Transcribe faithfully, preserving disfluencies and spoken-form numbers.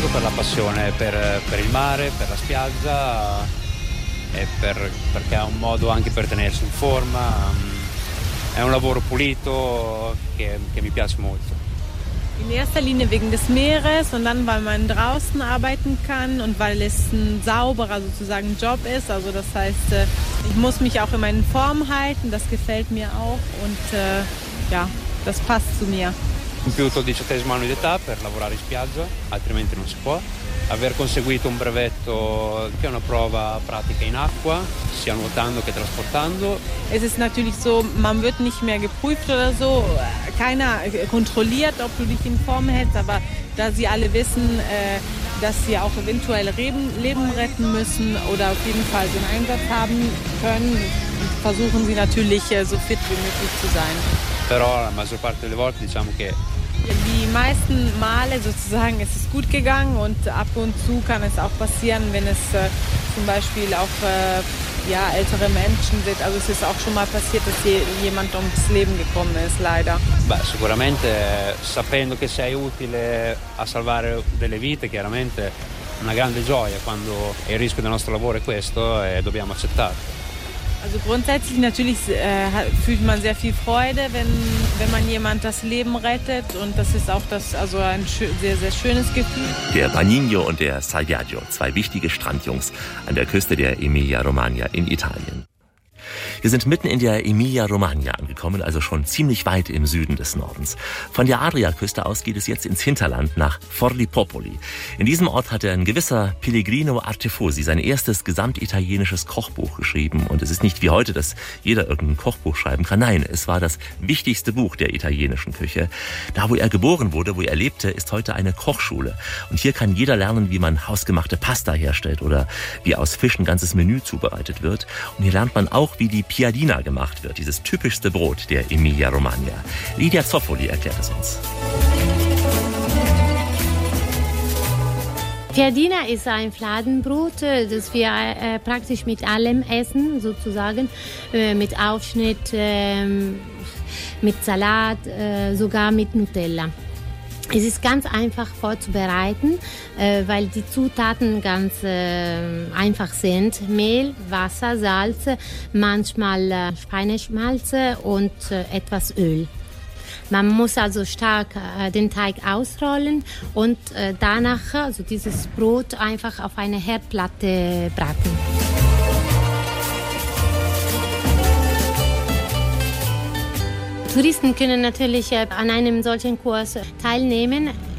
per la passione per, per il mare, per la spiaggia e per, perché è un modo anche per tenersi in forma. È un lavoro pulito che, che mi piace molto. In erster Linie wegen des Meeres und dann, weil man draußen arbeiten kann und weil es ein sauberer sozusagen Job ist. Also das heißt, ich muss mich auch immer in Form halten, das gefällt mir auch und äh, ja, das passt zu mir. Ho compiuto il diciottesimo anno di età per lavorare in spiaggia, altrimenti non si può. Aver conseguito un brevetto che è una prova pratica in acqua, sia nuotando che trasportando. Es ist natürlich so, man wird nicht mehr geprüft oder so. Keiner kontrolliert, ob du dich in Form hältst, aber da sie alle wissen, äh, dass sie auch eventuell Leben, Leben retten müssen oder auf jeden Fall den Einsatz haben können, versuchen sie natürlich äh, so fit wie möglich zu sein. Però la maggior parte delle volte diciamo che die meisten Male sozusagen ist es gut gegangen und ab und zu kann es auch passieren, wenn es äh, zum Beispiel auch äh, ja, ältere Menschen sind. Also es ist auch schon mal passiert, dass je, jemand ums Leben gekommen ist, leider. Beh, sicuramente sapendo che sei utile a salvare delle vite, chiaramente è una grande gioia quando il rischio del nostro lavoro è questo e dobbiamo accettarlo. Also grundsätzlich natürlich äh, fühlt man sehr viel Freude, wenn, wenn man jemand das Leben rettet und das ist auch das, also ein schö- sehr, sehr schönes Gefühl. Der Bagnino und der Salviaggio, zwei wichtige Strandjungs an der Küste der Emilia-Romagna in Italien. Wir sind mitten in der Emilia-Romagna angekommen, also schon ziemlich weit im Süden des Nordens. Von der Adriaküste aus geht es jetzt ins Hinterland nach Forlì-Popoli. In diesem Ort hat ein gewisser Pellegrino Artefosi sein erstes gesamtitalienisches Kochbuch geschrieben. Und es ist nicht wie heute, dass jeder irgendein Kochbuch schreiben kann. Nein, es war das wichtigste Buch der italienischen Küche. Da, wo er geboren wurde, wo er lebte, ist heute eine Kochschule. Und hier kann jeder lernen, wie man hausgemachte Pasta herstellt oder wie aus Fisch ein ganzes Menü zubereitet wird. Und hier lernt man auch, wie die Piadina gemacht wird, dieses typischste Brot der Emilia-Romagna. Lidia Zoffoli erklärt es uns. Piadina ist ein Fladenbrot, das wir äh, praktisch mit allem essen, sozusagen, äh, mit Aufschnitt, äh, mit Salat, äh, sogar mit Nutella. Es ist ganz einfach vorzubereiten, äh, weil die Zutaten ganz äh, einfach sind. Mehl, Wasser, Salz, manchmal äh, Schweineschmalz und äh, etwas Öl. Man muss also stark äh, den Teig ausrollen und äh, danach also dieses Brot einfach auf eine Herdplatte braten. Touristen können natürlich an einem solchen Kurs teilnehmen.